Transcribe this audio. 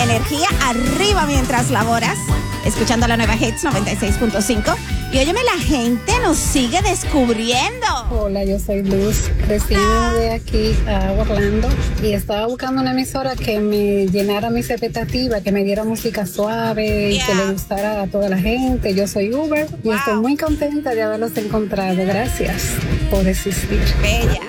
energía arriba mientras laboras, escuchando la nueva Hits 96.5. Y óyeme, la gente nos sigue descubriendo. Hola, yo soy Luz, recibo de aquí a Orlando y estaba buscando una emisora que me llenara mis expectativas, que me diera música suave y que le gustara a toda la gente. Yo soy Uber y estoy muy contenta de haberlos encontrado. Gracias por existir. Bella.